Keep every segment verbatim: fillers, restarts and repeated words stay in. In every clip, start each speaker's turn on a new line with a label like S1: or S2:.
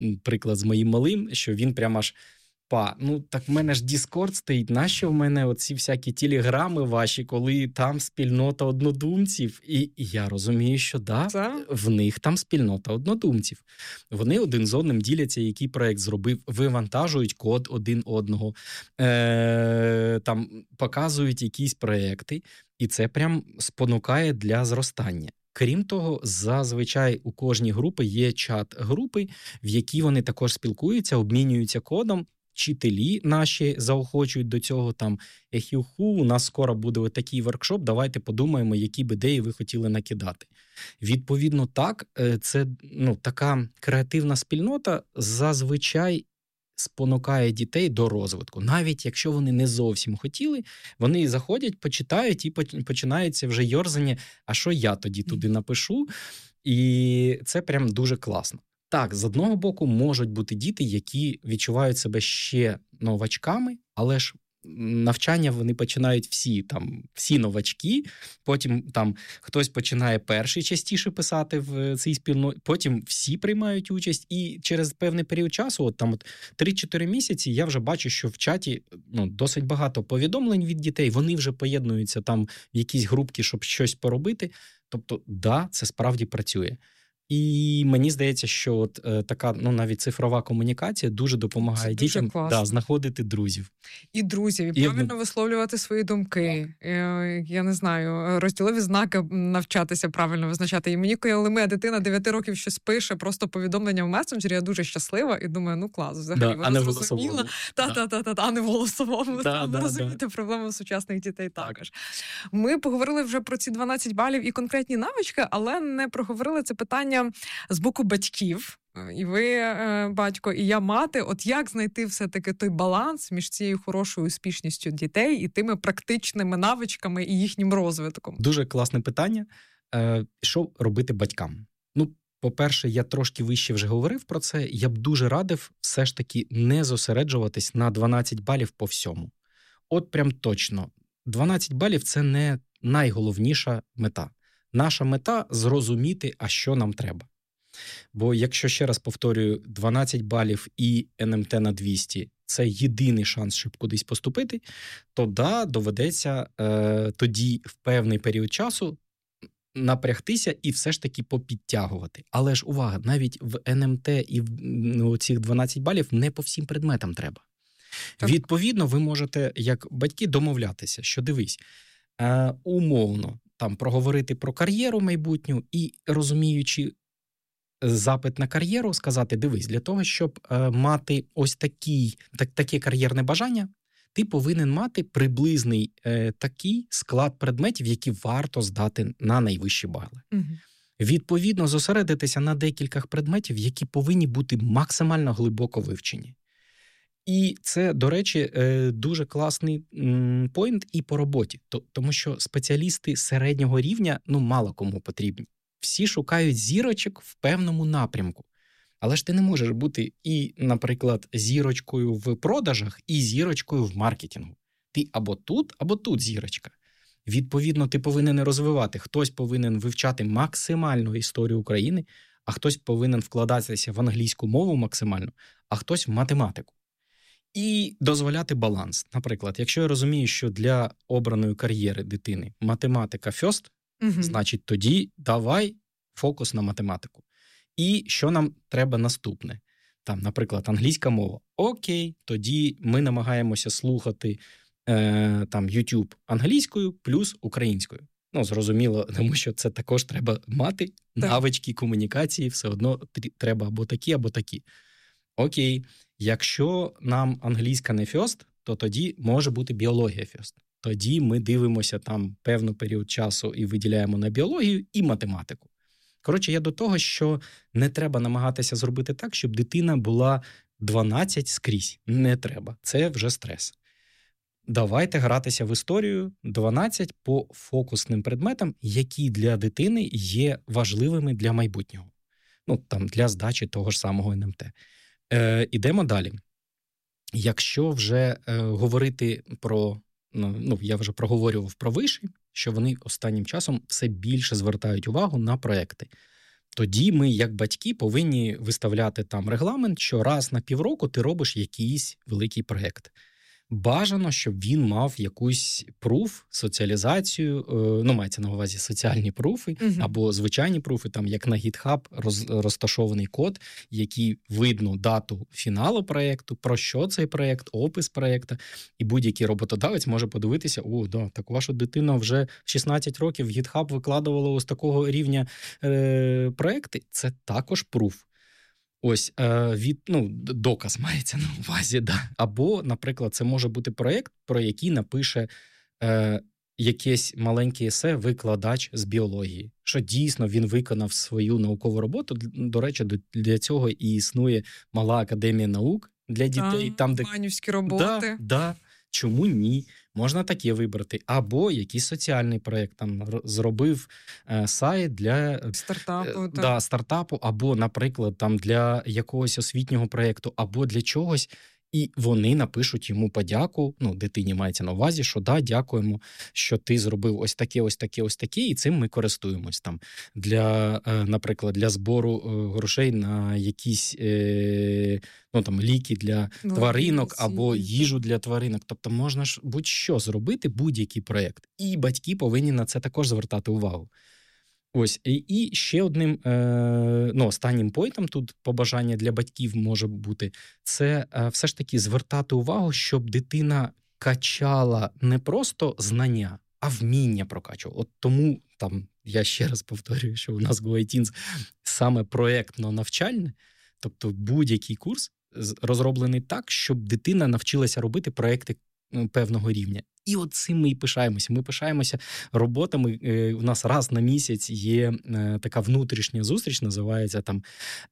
S1: приклад з моїм малим, що він прямо аж па, ну так в мене ж Discord стоїть, нащо в мене оці всякі телеграми ваші, коли там спільнота однодумців? І, і я розумію, що да,
S2: Це?
S1: в них там спільнота однодумців. Вони один з одним діляться, який проект зробив, вивантажують код один одного, е- там показують якісь проекти, і це прям спонукає для зростання. Крім того, зазвичай у кожній групи є чат-групи, в які вони також спілкуються, обмінюються кодом. Вчителі наші заохочують до цього, там, ехюху, у нас скоро буде такий воркшоп, давайте подумаємо, які б ідеї ви хотіли накидати. Відповідно, так, це ну, така креативна спільнота зазвичай спонукає дітей до розвитку. Навіть якщо вони не зовсім хотіли, вони заходять, почитають і починається вже йорзання, а що я тоді туди напишу? І це прям дуже класно. Так, з одного боку, можуть бути діти, які відчувають себе ще новачками, але ж навчання вони починають всі, там, всі новачки, потім там хтось починає перший частіше писати в цій спільноті, потім всі приймають участь, і через певний період часу, от там от три-чотири місяці, я вже бачу, що в чаті ну, досить багато повідомлень від дітей, вони вже поєднуються там в якісь групки, щоб щось поробити. Тобто, да, це справді працює. І мені здається, що от е, така, ну, навіть цифрова комунікація дуже допомагає
S2: дуже
S1: дітям да, знаходити друзів.
S2: І друзів, і,
S1: І
S2: правильно висловлювати свої думки. Е, я не знаю, розділові знаки навчатися правильно визначати. І мені, коли моя дитина дев'яти років щось пише, просто повідомлення в месенджері, я дуже щаслива і думаю, ну клас, взагалі,
S1: да,
S2: вона
S1: а не
S2: зрозуміла. Та-та-та, а не в голосовому.
S1: Да, да,
S2: розумієте,
S1: да.
S2: проблема сучасних дітей
S1: Так.
S2: також. Ми поговорили вже про ці дванадцять балів і конкретні навички, але не проговорили це питання з боку батьків. І ви, батько, і я мати, от як знайти все-таки той баланс між цією хорошою успішністю дітей і тими практичними навичками і їхнім розвитком?
S1: Дуже класне питання. Що робити батькам? Ну, по-перше, я трошки вище вже говорив про це. Я б дуже радив все ж таки не зосереджуватись на дванадцять балів по всьому. От прям точно. дванадцять балів – це не найголовніша мета. Наша мета – зрозуміти, а що нам треба. Бо якщо, ще раз повторюю, дванадцять балів і ен ем те на двісті – це єдиний шанс, щоб кудись поступити, то да, доведеться е, тоді в певний період часу напрягтися і все ж таки попідтягувати. Але ж увага, навіть в ен ем те і в ну, цих дванадцять балів не по всім предметам треба. Так. Відповідно, ви можете, як батьки, домовлятися, що дивись, е, умовно, там проговорити про кар'єру майбутню і, розуміючи запит на кар'єру, сказати, дивись, для того, щоб е, мати ось такий, так, таке кар'єрне бажання, ти повинен мати приблизний е, такий склад предметів, які варто здати на найвищі бали. Угу. Відповідно, зосередитися на декількох предметів, які повинні бути максимально глибоко вивчені. І це, до речі, дуже класний пойнт і по роботі, тому що спеціалісти середнього рівня, ну, мало кому потрібні. Всі шукають зірочок в певному напрямку. Але ж ти не можеш бути і, наприклад, зірочкою в продажах, і зірочкою в маркетингу. Ти або тут, або тут зірочка. Відповідно, ти повинен розвивати. Хтось повинен вивчати максимальну історію України, а хтось повинен вкладатися в англійську мову максимально, а хтось в математику. І дозволяти баланс. Наприклад, якщо я розумію, що для обраної кар'єри дитини математика first, угу. значить тоді давай фокус на математику. І що нам треба наступне? Там, наприклад, англійська мова. Окей, тоді ми намагаємося слухати е, там YouTube англійською плюс українською. Ну, зрозуміло, тому що це також треба мати так. навички комунікації, все одно треба або такі, або такі. Окей, якщо нам англійська не first, то тоді може бути біологія first. Тоді ми дивимося там певний період часу і виділяємо на біологію і математику. Коротше, я до того, що не треба намагатися зробити так, щоб дитина була дванадцять скрізь. Не треба. Це вже стрес. Давайте гратися в історію дванадцять по фокусним предметам, які для дитини є важливими для майбутнього. Ну, там, для здачі того ж самого ен ем те. Е, ідемо далі. Якщо вже е, говорити про, ну, я вже проговорював про виші, що вони останнім часом все більше звертають увагу на проекти. тоді ми, як батьки, повинні виставляти там регламент, що раз на півроку ти робиш якийсь великий проєкт. Бажано, щоб він мав якусь пруф, соціалізацію, ну, мається на увазі соціальні пруфи, угу. або звичайні пруфи, там, як на GitHub роз, розташований код, який видно дату фіналу проєкту, про що цей проєкт, опис проєкту, і будь-який роботодавець може подивитися, о, да, так ваша дитина вже в шістнадцять років в GitHub викладувала ось такого рівня е, проєкти, це також пруф. Ось, е, від, ну, доказ мається на увазі, да. Або, наприклад, це може бути проєкт, про який напише е, якесь маленьке есе викладач з біології, що дійсно він виконав свою наукову роботу. До речі, для цього і існує Мала академія наук для дітей.
S2: А,
S1: там, де...
S2: Манівські роботи.
S1: Да, да. Чому ні? Можна таке вибрати. Або якийсь соціальний проєкт, там зробив е, сайт для
S2: стартапу,
S1: е, да, стартапу, або, наприклад, там для якогось освітнього проєкту, або для чогось, і вони напишуть йому подяку, ну, дитині мається на увазі, що да, дякуємо, що ти зробив ось таке, ось таке, ось таке, і цим ми користуємось там. Для, е, наприклад, для збору е, грошей на якісь е, ну, там, ліки для ну, тваринок або їжу для тваринок. Тобто можна ж будь-що зробити, будь-який проєкт. І батьки повинні на це також звертати увагу. Ось, і, і ще одним, е, ну, останнім поінтом тут побажання для батьків може бути, це е, все ж таки звертати увагу, щоб дитина качала не просто знання, а вміння прокачувала. От тому, там, я ще раз повторюю, що у нас GoITeens саме проєктно-навчальне, тобто будь-який курс розроблений так, щоб дитина навчилася робити проєкти певного рівня. І от цим ми і пишаємося. Ми пишаємося роботами. У нас раз на місяць є така внутрішня зустріч, називається там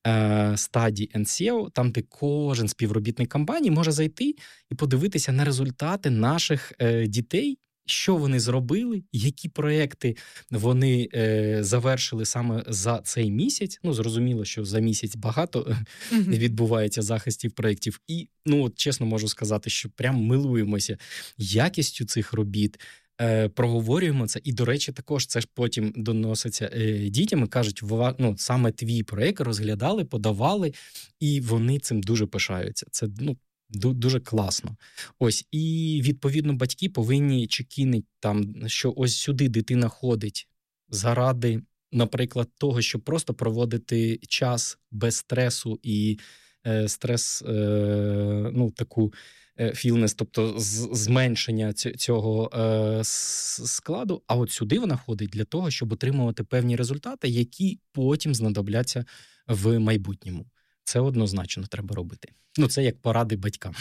S1: Study and сео, там, де кожен співробітник компанії може зайти і подивитися на результати наших дітей, що вони зробили, які проекти вони е, завершили саме за цей місяць. Ну, зрозуміло, що за місяць багато mm-hmm. відбувається захистів проєктів. І, ну, от, чесно можу сказати, що прям милуємося якістю цих робіт, е, проговорюємо це. І, до речі, також це ж потім доноситься е, дітям і кажуть, ну, саме твій проєкт розглядали, подавали, і вони цим дуже пишаються. Це, ну, дуже класно. Ось, і, відповідно, батьки повинні чекінити там, що ось сюди дитина ходить заради, наприклад, того, щоб просто проводити час без стресу і е, стрес, е, ну, таку е, філнес, тобто з, зменшення цього е, складу, а от сюди вона ходить для того, щоб отримувати певні результати, які потім знадобляться в майбутньому. Це однозначно треба робити. Ну, це як поради батькам.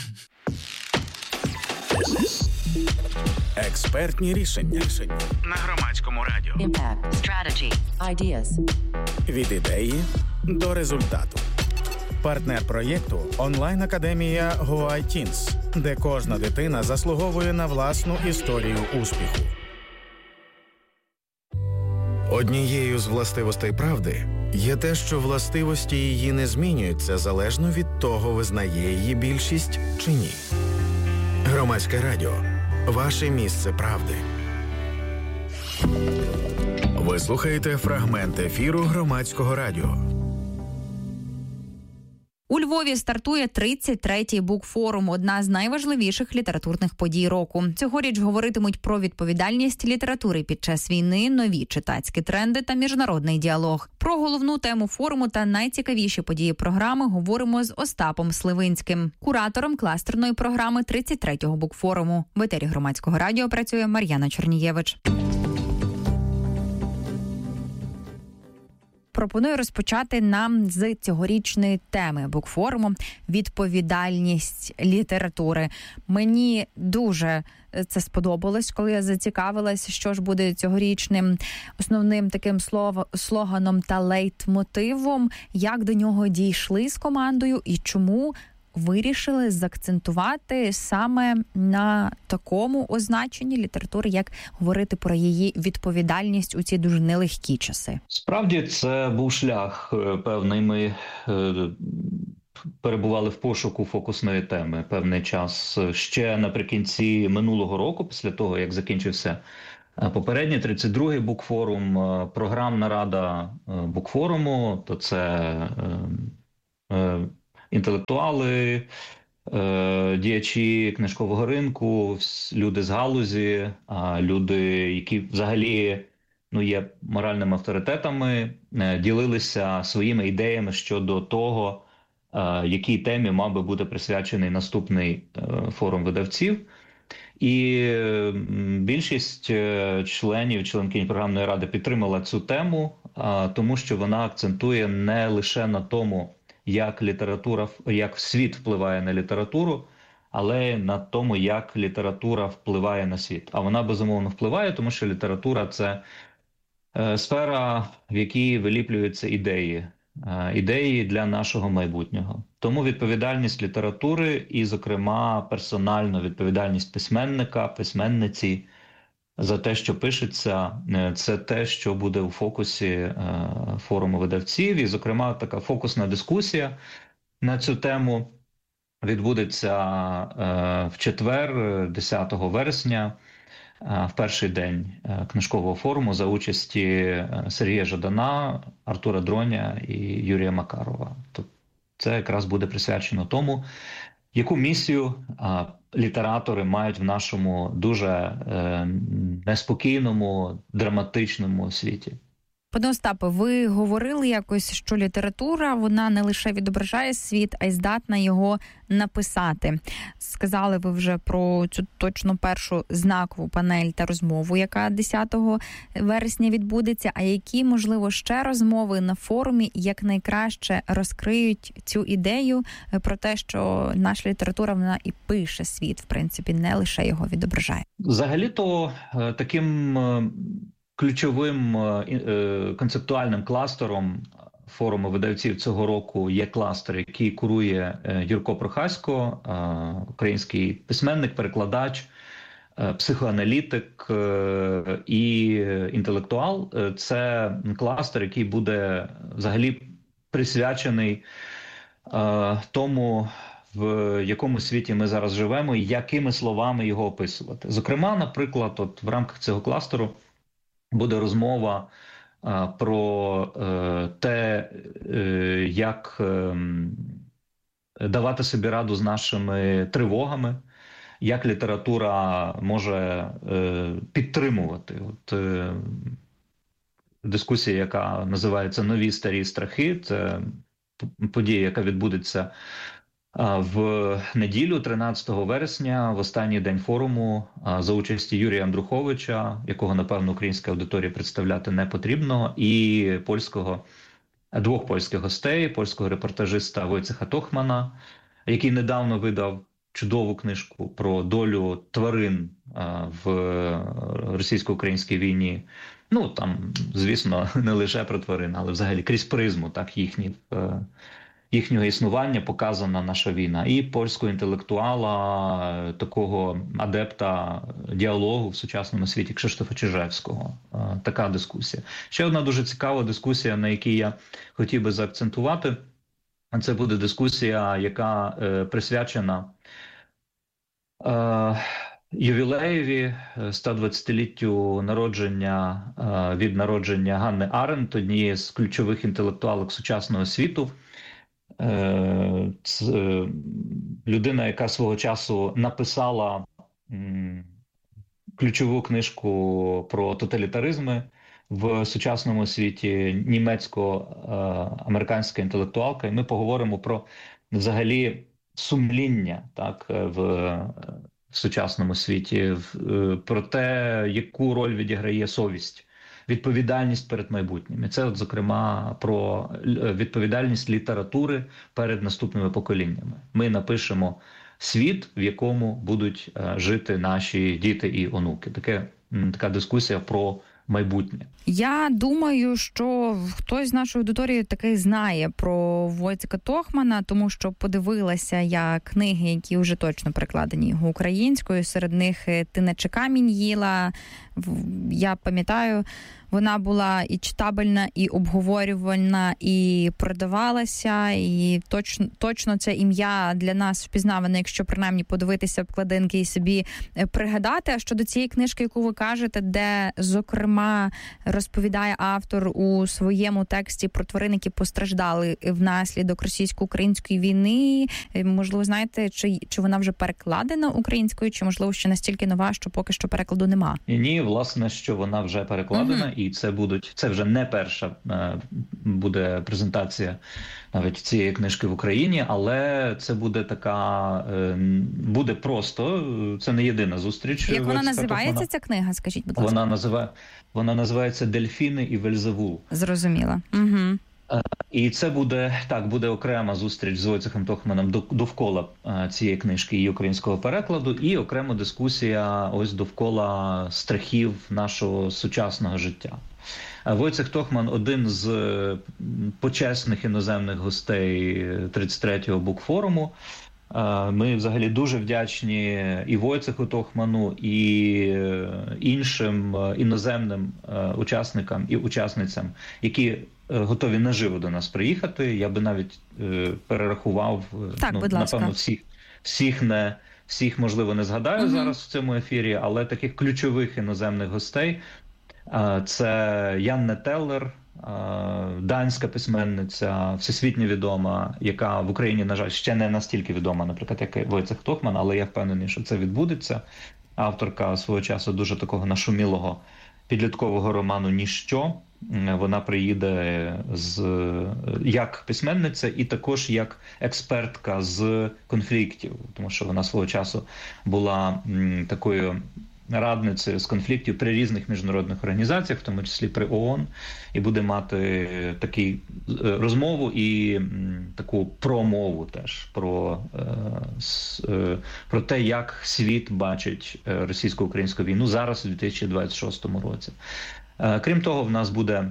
S3: Експертні рішення. На Громадському радіо.
S4: Impact. Strategy. Ideas.
S3: Від ідеї до результату. Партнер проєкту – онлайн-академія GoITeens, де кожна дитина заслуговує на власну історію успіху. Однією з властивостей правди є те, що властивості її не змінюються залежно від того, визнає її більшість чи ні. Громадське радіо. Ваше місце правди. Ви слухаєте фрагмент ефіру Громадського радіо.
S5: У Львові стартує тридцять третій букфорум – одна з найважливіших літературних подій року. Цьогоріч говоритимуть про відповідальність літератури під час війни, нові читацькі тренди та міжнародний діалог. Про головну тему форуму та найцікавіші події програми говоримо з Остапом Сливинським, куратором кластерної програми тридцять третього букфоруму. В етері Громадського радіо працює Мар'яна Чернієвич. Пропоную розпочати нам з цьогорічної теми букфоруму – відповідальність літератури. Мені дуже це сподобалось, коли я зацікавилась, що ж буде цьогорічним основним таким слов, слоганом та лейтмотивом, як до нього дійшли з командою і чому вирішили заакцентувати саме на такому означенні літератури, як говорити про її відповідальність у ці дуже нелегкі часи.
S6: Справді, це був шлях певний. Ми перебували в пошуку фокусної теми певний час. Ще наприкінці минулого року, після того, як закінчився Попередній тридцять другий букфорум, програмна рада букфоруму, то це інтелектуали, діячі книжкового ринку, люди з галузі, люди, які взагалі ну, є моральними авторитетами, ділилися своїми ідеями щодо того, якій темі мав би бути присвячений наступний форум видавців. І більшість членів, членкинь програмної ради підтримала цю тему, тому що вона акцентує не лише на тому, як література, як світ впливає на літературу, але на тому, як література впливає на світ. А вона, безумовно, впливає, тому що література – це сфера, в якій виліплюються ідеї. Ідеї для нашого майбутнього. Тому відповідальність літератури і, зокрема, персональна відповідальність письменника, письменниці за те, що пишеться, це те, що буде у фокусі форуму видавців. І, зокрема, така фокусна дискусія на цю тему відбудеться в четвер, десятого вересня, в перший день книжкового форуму за участі Сергія Жадана, Артура Дроня і Юрія Макарова. Тобто це якраз буде присвячено тому, яку місію літератори мають в нашому дуже неспокійному, драматичному світі.
S5: Пане Остапе, ви говорили якось, що література, вона не лише відображає світ, а й здатна його написати. Сказали ви вже про цю точно першу знакову панель та розмову, яка десятого вересня відбудеться. А які, можливо, ще розмови на форумі якнайкраще розкриють цю ідею про те, що наша література, вона і пише світ, в принципі, не лише його відображає?
S6: Взагалі-то таким ключовим концептуальним кластером форуму видавців цього року є кластер, який курує Юрко Прохасько, український письменник, перекладач, психоаналітик і інтелектуал. Це кластер, який буде взагалі присвячений тому, в якому світі ми зараз живемо і якими словами його описувати. Зокрема, наприклад, от в рамках цього кластеру буде розмова а, про е, те, е, як е, давати собі раду з нашими тривогами, як література може е, підтримувати. От, е, дискусія, яка називається «Нові старі страхи», це подія, яка відбудеться в неділю, тринадцятого вересня, в останній день форуму, за участі Юрія Андруховича, якого, напевно, українська аудиторія представляти не потрібно, і польського, двох польських гостей, польського репортажиста Войцеха Тохмана, який недавно видав чудову книжку про долю тварин в російсько-українській війні. Ну, там, звісно, не лише про тварин, але взагалі крізь призму, так, їхні їхнього існування показана наша війна. І польського інтелектуала, такого адепта діалогу в сучасному світі Кшиштофа Чижевського. Така дискусія. Ще одна дуже цікава дискусія, на якій я хотів би заакцентувати. Це буде дискусія, яка е, присвячена е, ювілеєві сто двадцятиліттю народження, е, від народження Ганни Аренд, однієї з ключових інтелектуалок сучасного світу. Це людина, яка свого часу написала ключову книжку про тоталітаризми в сучасному світі, німецько-американська інтелектуалка. І ми поговоримо про взагалі сумління, так, в, в сучасному світі, про те, яку роль відіграє совість, відповідальність перед майбутнім. І це, от, зокрема, про відповідальність літератури перед наступними поколіннями. Ми напишемо світ, в якому будуть жити наші діти і онуки. Таке, така дискусія про майбутнє.
S5: Я думаю, що хтось з нашої аудиторії таки знає про Войцека Тохмана, тому що подивилася я книги, які вже точно перекладені його українською. Серед них «Ти наче камінь їла». Я пам'ятаю, вона була і читабельна, і обговорювальна, і продавалася, і точно, точно це ім'я для нас впізнаване, якщо принаймні подивитися обкладинки і собі пригадати. А щодо цієї книжки, яку ви кажете, де, зокрема, розповідає автор у своєму тексті про тварин, які постраждали внаслідок російсько-української війни, можливо, знаєте, чи, чи вона вже перекладена українською, чи, можливо, ще настільки нова, що поки що перекладу нема?
S6: Ні, власне, що вона вже перекладена, uh-huh. і це будуть, це вже не перша е, буде презентація навіть цієї книжки в Україні, але це буде така, е, буде просто, це не єдина зустріч.
S5: Як вона називається, вона, ця книга, скажіть, будь ласка?
S6: Вона, називає, вона називається «Дельфіни і Вельзевул».
S5: Зрозуміла. Угу.
S6: І це буде, так, буде окрема зустріч з Войцехом Тохманом довкола цієї книжки і українського перекладу, і окрема дискусія ось довкола страхів нашого сучасного життя. Войцех Тохман – один з почесних іноземних гостей тридцять третього букфоруму. Ми взагалі дуже вдячні і Войцеху Тохману, і іншим іноземним учасникам і учасницям, які готові наживо до нас приїхати. Я би навіть е, перерахував,
S5: так,
S6: ну,
S5: будь ласка.
S6: напевно, всіх, всіх, не, всіх, можливо, не згадаю угу. зараз в цьому ефірі, але таких ключових іноземних гостей. Е, це Янне Теллер, е, данська письменниця, всесвітньо відома, яка в Україні, на жаль, ще не настільки відома, наприклад, як Войцех Тохман, але я впевнений, що це відбудеться. Авторка свого часу дуже такого нашумілого підліткового роману «Ніщо». Вона приїде з, як письменниця і також як експертка з конфліктів, тому що вона свого часу була м, такою радницею з конфліктів при різних міжнародних організаціях, в тому числі при ООН, і буде мати таку розмову і м, таку промову теж про, е, с, е, про те, як світ бачить російсько-українську війну зараз у дві тисячі двадцять шостому році. Крім того, в нас буде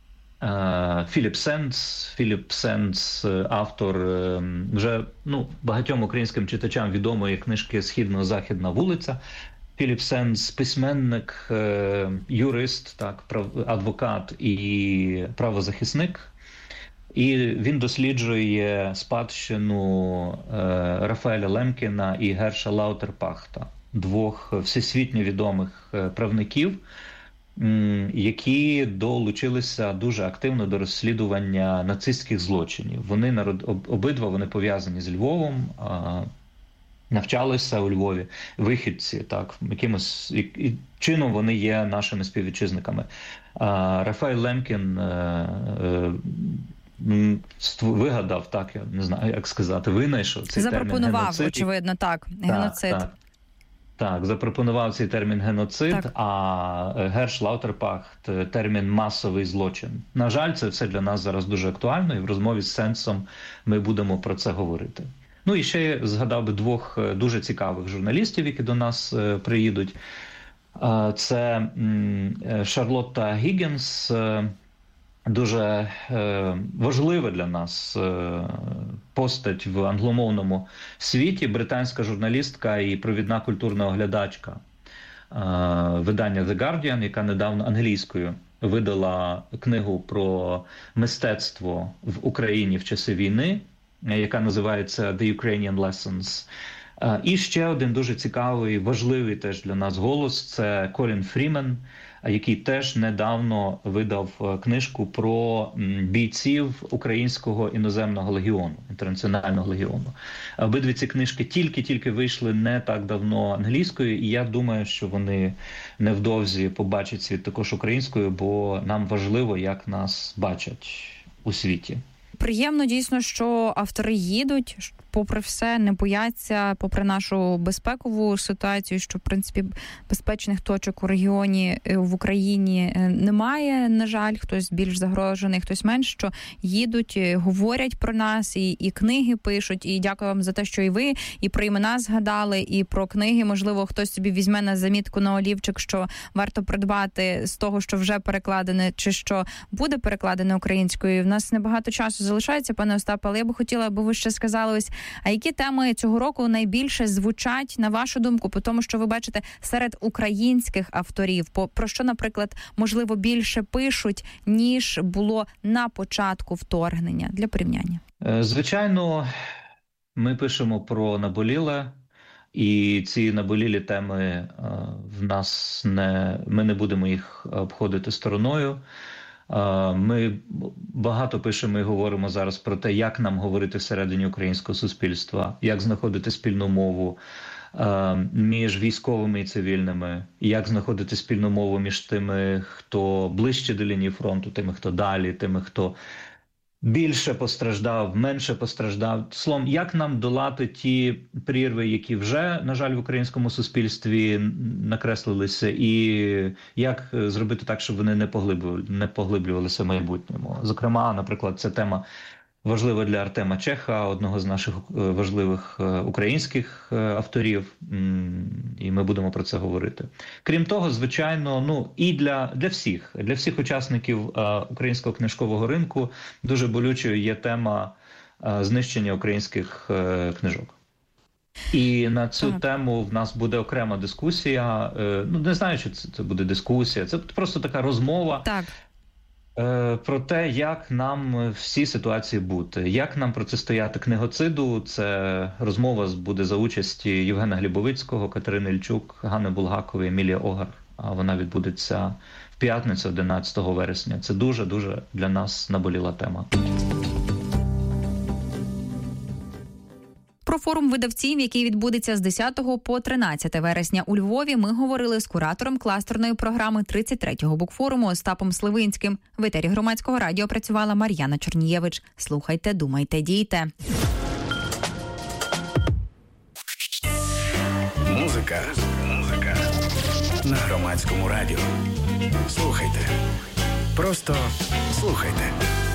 S6: Філіп Сенц. Філіп Сенц, автор вже ну, багатьом українським читачам відомої книжки «Східно-західна вулиця». Філіп Сенц – письменник, юрист, так, адвокат і правозахисник. І він досліджує спадщину Рафаеля Лемкіна і Герша Лаутерпахта, двох всесвітньо відомих правників, які долучилися дуже активно до розслідування нацистських злочинів. Вони народ... обидва вони пов'язані з Львовом, навчалися у Львові, вихідці, так, якимось і чином вони є нашими співвітчизниками. Рафаель Лемкін вигадав, так, я не знаю, як сказати, винайшов цей термін геноцид.
S5: Запропонував, очевидно, так, геноцид.
S6: Так, так. Так, запропонував цей термін геноцид, так. А Герш Лаутерпахт – термін масовий злочин. На жаль, це все для нас зараз дуже актуально, і в розмові з Сенсом ми будемо про це говорити. Ну і ще я згадав би двох дуже цікавих журналістів, які до нас приїдуть. Це Шарлотта Гіггінс, дуже е, важлива для нас е, постать в англомовному світі, британська журналістка і провідна культурна оглядачка е, видання The Guardian, яка недавно англійською видала книгу про мистецтво в Україні в часи війни, яка називається The Ukrainian Lessons. Е, і ще один дуже цікавий, важливий теж для нас голос – це Колін Фрімен, який теж недавно видав книжку про бійців Українського іноземного легіону, інтернаціонального легіону. Обидві ці книжки тільки-тільки вийшли не так давно англійською, і я думаю, що вони невдовзі побачать світ також українською, бо нам важливо, як нас бачать у світі.
S5: Приємно дійсно, що автори їдуть, попри все, не бояться, попри нашу безпекову ситуацію, що, в принципі, безпечних точок у регіоні в Україні немає, на жаль, хтось більш загрожений, хтось менш, що їдуть, говорять про нас, і, і книги пишуть, і дякую вам за те, що і ви, і про імена згадали, і про книги, можливо, хтось собі візьме на замітку на олівчик, що варто придбати з того, що вже перекладене, чи що буде перекладене українською. В нас небагато часу залишається, пане Остапе, але я би хотіла, аби ви ще сказали ось А які теми цього року найбільше звучать, на вашу думку, по тому, що ви бачите серед українських авторів? По, про що, наприклад, можливо, більше пишуть, ніж було на початку вторгнення? Для порівняння.
S6: Звичайно, ми пишемо про наболіле, і ці наболілі теми в нас не, ми не будемо їх обходити стороною. Ми багато пишемо і говоримо зараз про те, як нам говорити всередині українського суспільства, як знаходити спільну мову між військовими і цивільними, як знаходити спільну мову між тими, хто ближче до лінії фронту, тими, хто далі, тими, хто більше постраждав, менше постраждав. Словом, як нам долати ті прірви, які вже, на жаль, в українському суспільстві накреслилися, і як зробити так, щоб вони не поглиблювали, не поглиблювалися в майбутньому. Зокрема, наприклад, це тема важлива для Артема Чеха, одного з наших важливих українських авторів, і ми будемо про це говорити. Крім того, звичайно, ну і для, для всіх, для всіх учасників українського книжкового ринку дуже болючою є тема знищення українських книжок. І на цю так. тему в нас буде окрема дискусія. Ну, не знаю, чи це буде дискусія, це просто така розмова.
S5: Так.
S6: Про те, як нам в цій ситуації бути, як нам протистояти книгоциду. Це розмова буде за участі Євгена Глібовицького, Катерини Ільчук, Ганни Булгакової, Емілії Огар. А вона відбудеться в п'ятницю, одинадцятого вересня. Це дуже-дуже для нас наболіла тема.
S5: Про форум видавців, який відбудеться з десятого по тринадцяте вересня у Львові, ми говорили з куратором кластерної програми тридцять третього букфоруму Остапом Сливинським. В етері Громадського радіо працювала Мар'яна Чорнієвич. Слухайте, думайте, дійте.
S3: Музика. Музика. На Громадському радіо. Слухайте. Просто слухайте.